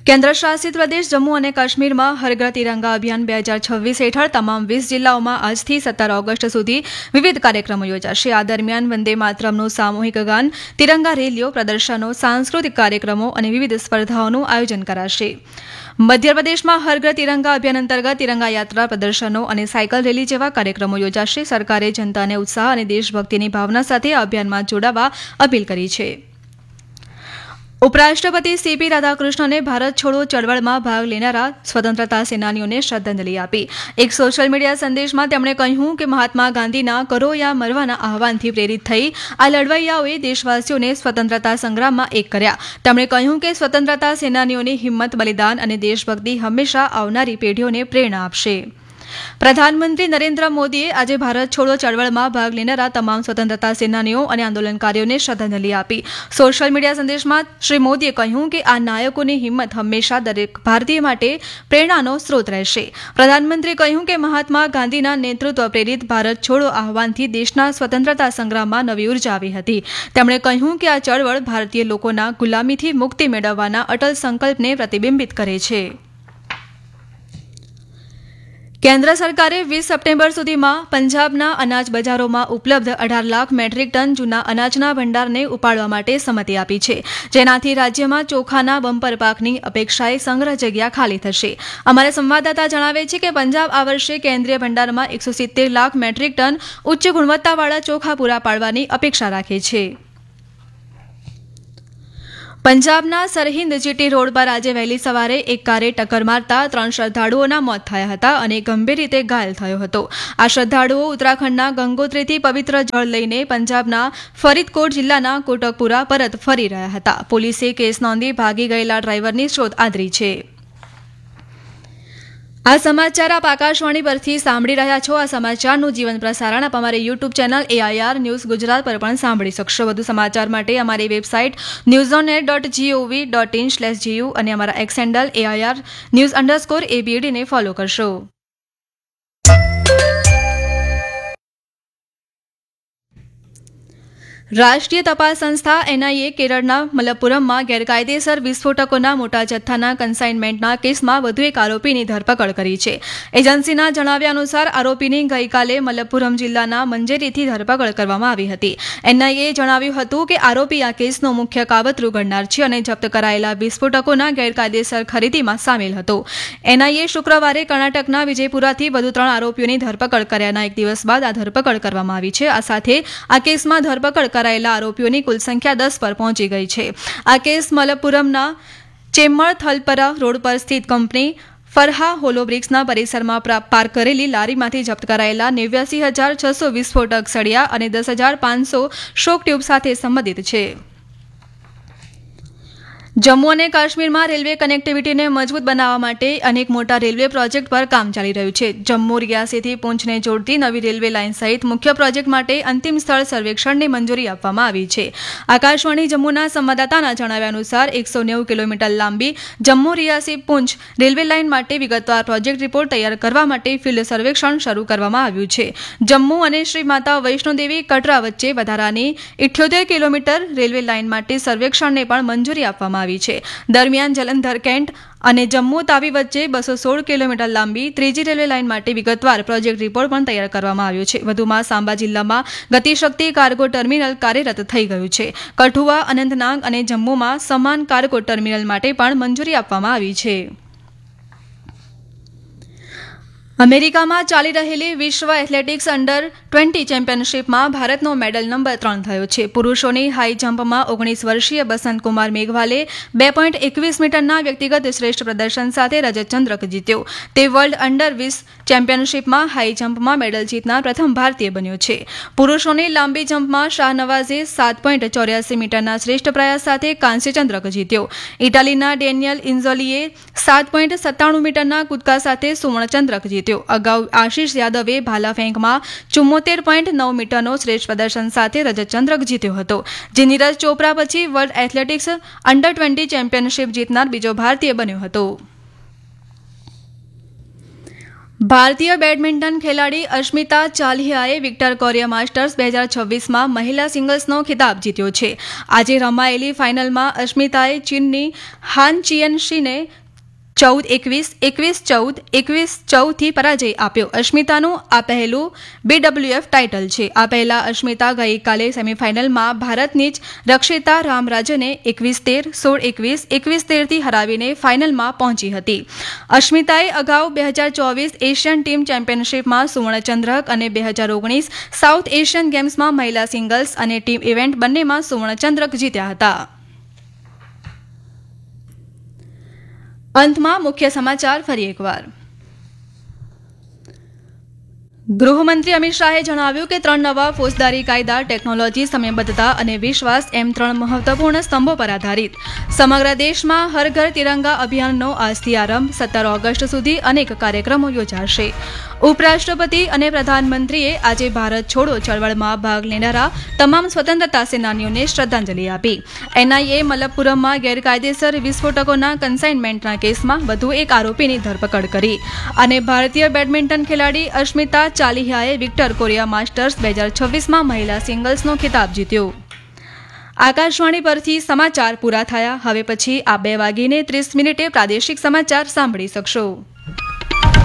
કેન્દ્ર શાસિત પ્રદેશ જમ્મુ અને કાશ્મીરમાં હર ઘર તિરંગા અભિયાન 2026 હેઠળ તમામ 20 જિલ્લાઓમાં આજથી 17 ઓગસ્ટ સુધી વિવિધ કાર્યક્રમો યોજાશે. આ દરમિયાન વંદે માતરમનું સામૂહિક ગાન, તિરંગા રેલીઓ, પ્રદર્શનો, સાંસ્કૃતિક કાર્યક્રમો અને વિવિધ સ્પર્ધાઓનું આયોજન કરાશે. મધ્યપ્રદેશમાં હર ઘર તિરંગા અભિયાન અંતર્ગત તિરંગા યાત્રા, પ્રદર્શનો અને સાયકલ રેલી જેવા કાર્યક્રમો યોજાશે. સરકારે જનતાને ઉત્સાહ અને દેશભક્તિની ભાવના સાથે આ અભિયાનમાં જોડાવા અપીલ કરી છે. ઉપરાષ્ટ્રપતિ સીપી રાધાકૃષ્ણને ભારત છોડો ચળવળમાં ભાગ લેનારા સ્વતંત્રતા સેનાનીઓને શ્રદ્ધાંજલિ આપી. એક સોશિયલ મીડિયા સંદેશમાં તેમણે કહ્યું કે મહાત્મા ગાંધીના કરો યા મરવાના આહવાનથી પ્રેરિત થઈ આ લડવૈયાઓએ દેશવાસીઓને સ્વતંત્રતા સંગ્રામમાં એક કર્યા. તેમણે કહ્યું કે સ્વતંત્રતા સેનાનીઓની હિંમત, બલિદાન અને દેશભક્તિ હંમેશા આવનારી પેઢીઓને પ્રેરણા આપશે. પ્રધાનમંત્રી નરેન્દ્ર મોદીએ આજે ભારત છોડો ચળવળમાં ભાગ લેનારા તમામ સ્વતંત્રતા સેનાનીઓ અને આંદોલનકારીઓને શ્રદ્ધાંજલિ આપી. સોશિયલ મીડિયા સંદેશમાં શ્રી મોદીએ કહ્યું કે આ નાયકોની હિંમત હંમેશા દરેક ભારતીય માટે પ્રેરણાનો સ્ત્રોત રહેશે. પ્રધાનમંત્રીએ કહ્યું કે મહાત્મા ગાંધીના નેતૃત્વ પ્રેરિત ભારત છોડો આહવાનથી દેશના સ્વતંત્રતા સંગ્રામમાં નવી ઉર્જા આવી હતી. તેમણે કહ્યું કે આ ચળવળ ભારતીય લોકોના ગુલામીથી મુક્તિ મેળવવાના અટલ સંકલ્પને પ્રતિબિંબિત કરે છે. કેન્દ્ર સરકારે 20 સપ્ટેમ્બર સુધીમાં પંજાબના અનાજ બજારોમાં ઉપલબ્ધ 18 લાખ મેટ્રિક ટન જૂના અનાજના ભંડારને ઉપાડવા માટે સંમતિ આપી છે, જેનાથી રાજ્યમાં ચોખાના બમ્પર પાકની અપેક્ષાએ સંગ્રહ જગ્યા ખાલી થશે. અમારા સંવાદદાતા જણાવે છે કે પંજાબ આ વર્ષે કેન્દ્રીય ભંડારમાં 170 લાખ મેટ્રિક ટન ઉચ્ચ ગુણવત્તાવાળા ચોખા પૂરા પાડવાની અપેક્ષા રાખે છે. પંજાબના સરહિંદ જીટી રોડ પર આજે વહેલી સવારે એક કારે ટક્કર મારતા 3 શ્રદ્ધાળુઓના મોત થયા હતા અને ગંભીર રીતે ઘાયલ થયો હતો. આ શ્રદ્ધાળુઓ ઉત્તરાખંડના ગંગોત્રીથી પવિત્ર જળ લઈને પંજાબના ફરીદકોટ જિલ્લાના કોટકપુરા પરત ફરી રહ્યા હતા. પોલીસે કેસ નોંધી ભાગી ગયેલા ડ્રાઈવરની શોધ આદરી છે. આ સમાચાર આપ આકાશવાણી પરથી સાંભળી રહ્યા છો. આ સમાચારનું જીવન પ્રસારણ આપ અમારી YouTube channel AIR news Gujarat પર પણ સાંભળી શકશો. વધુ સમાચાર માટે અમારી વેબસાઇટ newsonair.gov.in/gu અને અમારા એક્સ હેન્ડલ AIR news_ABD ને ફોલો કરશો. રાષ્ટ્રીય તપાસ સંસ્થા NIA કેરળના મલપ્પુરમમાં ગેરકાયદેસર વિસ્ફોટકોના મોટા જથ્થાના કન્સાઇનમેન્ટના કેસમાં વધુ એક આરોપીની ધરપકડ કરી છે. એજન્સીના જણાવ્યા અનુસાર આરોપીની ગઈકાલે મલપ્પુરમ જિલ્લાના મંજેરીથી ધરપકડ કરવામાં આવી હતી. NIAએ જણાવ્યું હતું કે આરોપી આ કેસનો મુખ્ય કાવતરું ઘડનાર છે અને જપ્ત કરાયેલા વિસ્ફોટકોના ગેરકાયદેસર ખરીદીમાં સામેલ હતો. NIAએ શુક્રવારે કર્ણાટકના વિજયપુરાથી વધુ 3 આરોપીઓની ધરપકડ કર્યાના એક દિવસ બાદ આ ધરપકડ કરવામાં આવી છે. આ સાથે આ કેસમાં ધરપકડ કરાયેલા આરોપીઓની કુલ સંખ્યા 10 પર પહોંચી ગઈ છે. આ કેસ મલપ્પુરમના ચેમ્મળ થલપરા રોડ પર સ્થિત કંપની ફરહા હોલોબ્રિક્સના પરિસરમાં પાર્ક કરેલી લારીમાંથી જપ્ત કરાયેલા 89,600 વિસ્ફોટક સળિયા અને 10,500 શોક ટ્યુબ સાથે સંબંધિત છે. જમ્મુ અને કાશ્મીરમાં રેલવે કનેક્ટિવિટીને મજબૂત બનાવવા માટે અનેક મોટા રેલવે પ્રોજેક્ટ પર કામ ચાલી રહ્યું છે. જમ્મુ રિયાસીથી પૂંછને જોડતી નવી રેલવે લાઇન સહિત મુખ્ય પ્રોજેક્ટ માટે અંતિમ સ્થળ સર્વેક્ષણની મંજૂરી આપવામાં આવી છે. આકાશવાણી જમ્મુના સંવાદદાતાના જણાવ્યા અનુસાર 190 કિલોમીટર લાંબી જમ્મુ રિયાસી પૂંછ રેલવે લાઇન માટે વિગતવાર પ્રોજેક્ટ રિપોર્ટ તૈયાર કરવા માટે ફિલ્ડ સર્વેક્ષણ શરૂ કરવામાં આવ્યું છે. જમ્મુ અને શ્રી માતા વૈષ્ણોદેવી કટરા વચ્ચે વધારાની 78 કિલોમીટર રેલવે લાઇન માટે સર્વેક્ષણને પણ મંજૂરી આપવામાં આવી છે. દરમિયાન જલંધર કેન્ટ અને જમ્મુ તાવી વચ્ચે 216 કિલોમીટર લાંબી ત્રીજી રેલવે લાઇન માટે વિગતવાર પ્રોજેક્ટ રિપોર્ટ પણ તૈયાર કરવામાં આવ્યો છે. વધુમાં સાંબા જિલ્લામાં ગતિશક્તિ કાર્ગો ટર્મિનલ કાર્યરત થઈ ગયું છે. કઠુઆ, અનંતનાગ અને જમ્મુમાં સમાન કાર્ગો ટર્મિનલ માટે પણ મંજૂરી આપવામાં આવી છે. અમેરિકામાં ચાલી રહેલી વિશ્વ એથ્લેટિક્સ અંડર-20 ચેમ્પિયનશિપમાં ભારતનો મેડલ નંબર 3 થયો છે. પુરુષોની હાઈ જમ્પમાં 19 વર્ષીય બસંતકુમાર મેઘવાલે 2.21 મીટરના વ્યક્તિગત શ્રેષ્ઠ પ્રદર્શન સાથે રજત ચંદ્રક જીત્યો. તે વર્લ્ડ અંડર-20 ચેમ્પિયનશિપમાં હાઈ જમ્પમાં મેડલ જીતનાર પ્રથમ ભારતીય બન્યો છે. પુરુષોની લાંબી જમ્પમાં શાહનવાઝે 7.84 મીટરના શ્રેષ્ઠ પ્રયાસ સાથે કાંસ્ય ચંદ્રક જીત્યો. ઇટાલીના ડેનિયલ ઇન્ઝોલીએ 7.97 મીટરના કૂદકા સાથે સુવર્ણ ચંદ્રક જીત્યો. અગાઉ આશીષ યાદવે ભાલા ફેંકમાં 74.9 મીટરનો શ્રેષ્ઠ પ્રદર્શન સાથે રજત ચંદ્રક જીત્યો હતો, જે નીરજ ચોપરા પછી વર્લ્ડ એથ્લેટિક્સ અંડર-20 ચેમ્પિયનશિપ જીતનાર બીજો ભારતીય બન્યો હતો. ભારતીય બેડમિન્ટન ખેલાડી અશ્મિતા ચાલિયાએ વિક્ટર કોરિયા માસ્ટર્સ 2026માં મહિલા સિંગલ્સનો ખિતાબ જીત્યો છે. આજે રમાયેલી ફાઇનલમાં અશ્મિતાએ ચીનની હાન ચિયનશીને 14-21, 21-14, 21-14થી પરાજય આપ્યો. અશ્મિતાનું આ પહેલું BWF ટાઇટલ છે. આ પહેલા અશ્મિતા ગઈકાલે સેમીફાઇનલમાં ભારતની જ રક્ષિતા રામરાજને 21-13, 16-21, 21-13થી હરાવીને ફાઇનલમાં પહોંચી હતી. અશ્મિતાએ અગાઉ 2024 એશિયન ટીમ ચેમ્પિયનશિપમાં સુવર્ણચંદ્રક અને 2019 સાઉથ એશિયન ગેમ્સમાં મહિલા સિંગલ્સ અને ટીમ ઇવેન્ટ બંનેમાં સુવર્ણચંદ્રક જીત્યા હતા. અંતમાં મુખ્ય સમાચાર ફરી એકવાર. ગૃહમંત્રી અમિત શાહે જણાવ્યું કે 3 નવા ફોજદારી કાયદા ટેકનોલોજી, સમયબદ્ધતા અને વિશ્વાસ એમ 3 મહત્વપૂર્ણ સ્તંભો પર આધારિત. સમગ્ર દેશમાં હર ઘર તિરંગા અભિયાનનો આજથી આરંભ. 17 ઓગસ્ટ સુધી અનેક કાર્યક્રમો યોજાશે. ઉપરાષ્ટ્રપતિ અને પ્રધાનમંત્રીએ આજે ભારત છોડો ચળવળમાં ભાગ લેનારા તમામ સ્વતંત્રતા સેનાનીઓને શ્રદ્ધાંજલિ આપી. એનઆઈએ મલપ્પુરમમાં ગેરકાયદેસર વિસ્ફોટકોના કન્સાઇનમેન્ટના કેસમાં વધુ એક આરોપીની ધરપકડ કરી. અને ભારતીય બેડમિન્ટન ખેલાડી અશ્મિતા ચાલિયાએ વિક્ટર કોરિયા માસ્ટર્સ 2026માં મહિલા સિંગલ્સનો ખિતાબ જીત્યો. આકાશવાણી પરથી સમાચાર પૂરા થયા. હવે પછી આ 2:30 પ્રાદેશિક સમાચાર સાંભળી શકશો.